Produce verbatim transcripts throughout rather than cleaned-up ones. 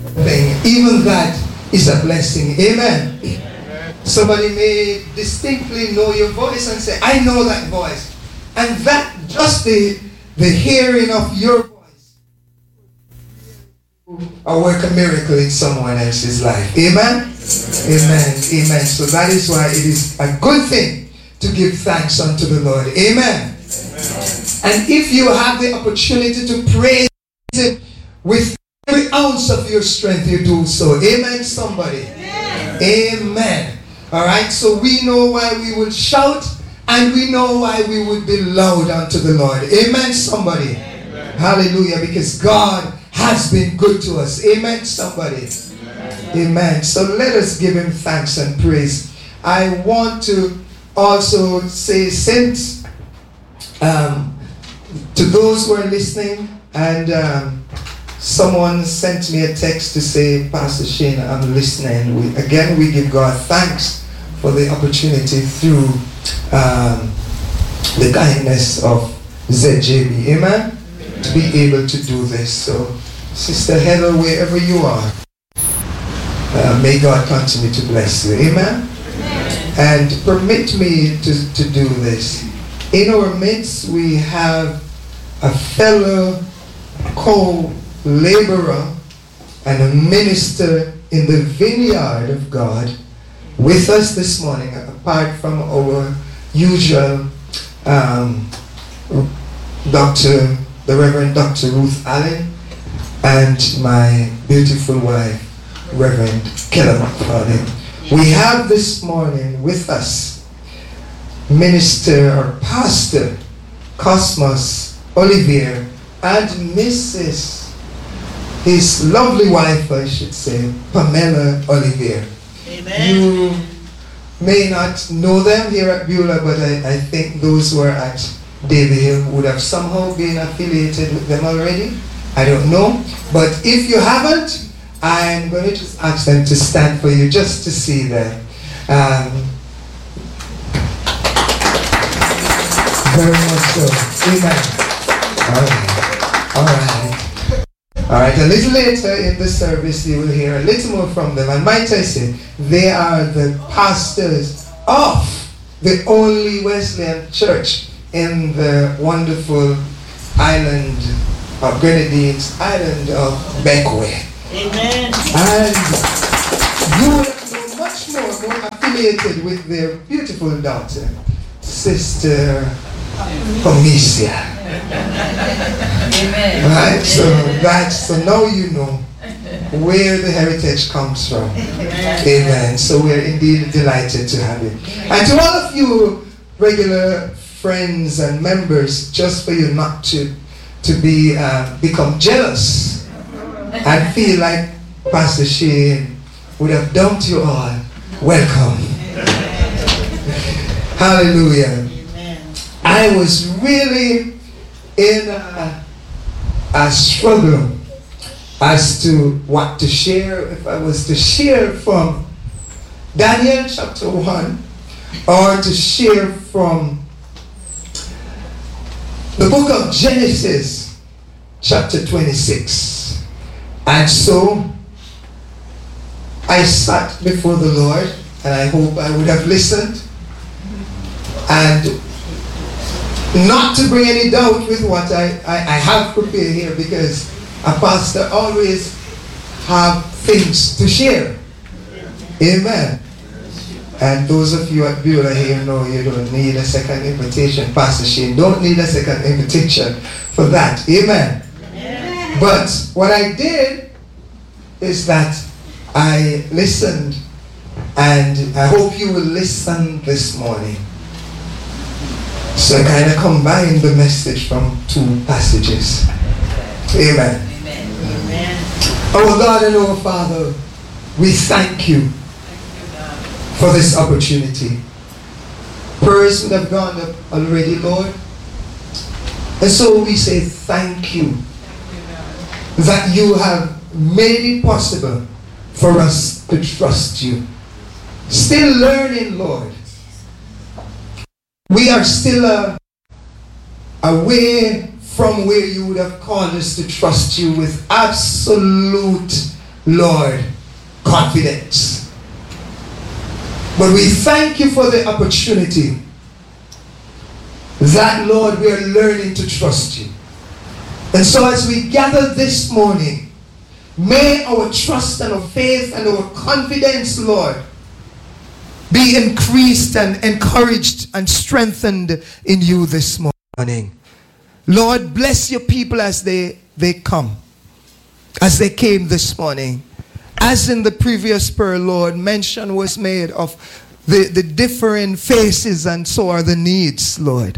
thing, even that is a blessing. Amen. Amen. Somebody may distinctly know your voice and say, I know that voice. And that, just the, the hearing of your voice, will work a miracle in someone else's life. Amen? Amen. Amen. So that is why it is a good thing to give thanks unto the Lord. Amen. Amen. And if you have the opportunity to praise Him with every ounce of your strength, you do so. Amen, somebody. Amen. Amen. All right, so we know why we will shout, and we know why we would be loud unto the Lord. Amen, somebody. Amen. Hallelujah, because God has been good to us. Amen, somebody. Amen. Amen. So let us give Him thanks and praise. I want to also say, since um, to those who are listening, and um, someone sent me a text to say, Pastor Shane, I'm listening. We, again, we give God thanks for the opportunity through um, the kindness of Z J B. Amen? Amen? To be able to do this. So, Sister Heather, wherever you are, uh, may God continue to bless you. Amen? Amen? And permit me to, to do this. In our midst, we have a fellow co-laborer and a minister in the vineyard of God with us this morning, apart from our usual um, Doctor, the Reverend Doctor Ruth Allen, and my beautiful wife, Reverend Keller McFarlane. We have this morning with us Minister or Pastor Cosmos Olivier and Missus his lovely wife, I should say, Pamela Olivier. Amen. You may not know them here at Beulah, but I, I think those who are at Davy Hill would have somehow been affiliated with them already. I don't know. But if you haven't, I'm going to just ask them to stand for you just to see them. Um, very much so. Amen. All right. All right. All right. A little later in the service, you will hear a little more from them. And might I say, they are the pastors of the only Wesleyan church in the wonderful island of Grenadines, island of Bequia. Amen. And you will know much more, more affiliated with their beautiful daughter, Sister Comicia. Amen. Right? So that's so now you know where the heritage comes from. Amen. Amen. So we're indeed delighted to have you. And to all of you regular friends and members, just for you not to to be uh, become jealous and feel like Pastor Shane would have dumped you all. Welcome. Hallelujah. Amen. I was really in a, a struggle as to what to share. If I was to share from Daniel chapter one or to share from the book of Genesis chapter twenty-six. And so I sat before the Lord, and I hope I would have listened, and not to bring any doubt with what I, I, I have prepared here, because a pastor always have things to share. Amen. And those of you at Beulah here know you don't need a second invitation. Pastor Shane don't need a second invitation for that. Amen. Amen. But what I did is that I listened, and I hope you will listen this morning. So I kind of combine the message from two passages. Amen. Amen. Amen. Our God and our Father, we thank you for this opportunity. Prayers would have gone up already, Lord. And so we say thank you that you have made it possible for us to trust you. Still learning, Lord. We are still uh, away from where you would have called us to trust you with absolute Lord, confidence. But we thank you for the opportunity that, Lord, we are learning to trust you. And so as we gather this morning, may our trust and our faith and our confidence, Lord, be increased and encouraged and strengthened in you this morning. Lord, bless your people as they, they come, as they came this morning. As in the previous prayer, Lord, mention was made of the, the different faces, and so are the needs, Lord.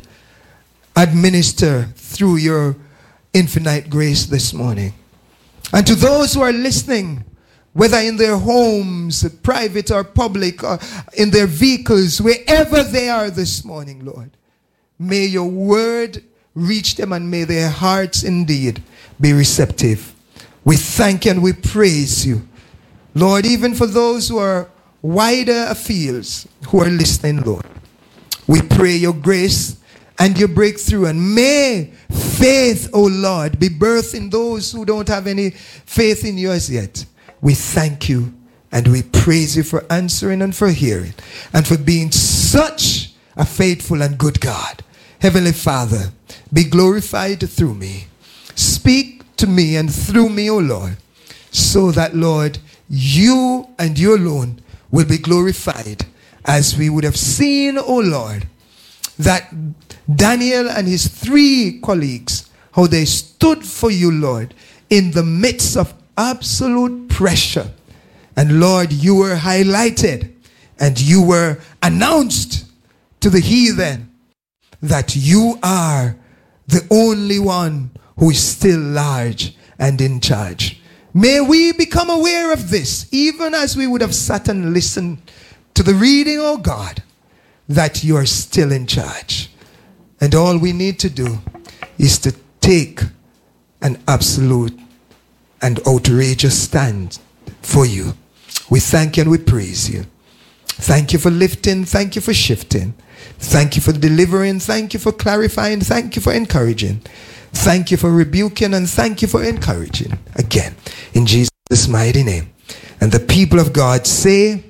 Administer through your infinite grace this morning. And to those who are listening, whether in their homes, private or public, or in their vehicles, wherever they are this morning, Lord, may your word reach them, and may their hearts indeed be receptive. We thank you and we praise you, Lord, even for those who are wider afields who are listening, Lord. We pray your grace and your breakthrough, and may faith, O Lord, be birthed in those who don't have any faith in you as yet. We thank you and we praise you for answering and for hearing and for being such a faithful and good God. Heavenly Father, be glorified through me. Speak to me and through me, O Lord, so that, Lord, you and you alone will be glorified, as we would have seen, O Lord, that Daniel and his three colleagues, how they stood for you, Lord, in the midst of absolute pressure. And Lord, you were highlighted and you were announced to the heathen that you are the only one who is still large and in charge. May we become aware of this, even as we would have sat and listened to the reading, oh God, that you are still in charge. And all we need to do is to take an absolute and outrageous stand for you. We thank you and we praise you. Thank you for lifting. Thank you for shifting. Thank you for delivering. Thank you for clarifying. Thank you for encouraging. Thank you for rebuking, and thank you for encouraging. Again, in Jesus' mighty name. And the people of God say,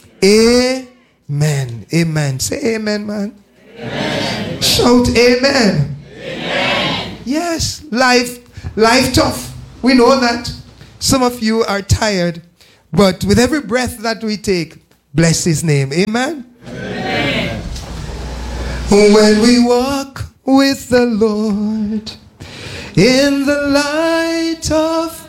amen. Amen. Say amen, man. Amen. Shout amen. Amen. Yes, life, life tough. We know that. Some of you are tired, but with every breath that we take, bless his name. Amen. Amen. When we walk with the Lord in the light of